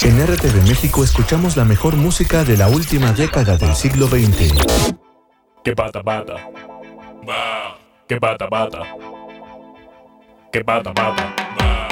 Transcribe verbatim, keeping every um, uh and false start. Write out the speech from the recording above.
En R T V México escuchamos la mejor música de la última década del siglo veinte. Que pata pata. Va. Que pata pata. Que pata pata. Va.